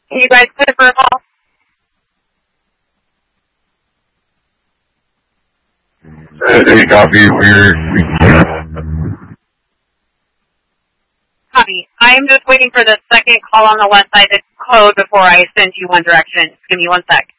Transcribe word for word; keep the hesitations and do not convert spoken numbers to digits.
Can you guys put it for a call? Hey, copy. We're... Copy. I am just waiting for the second call on the west side to code before I send you one direction. Just give me one sec.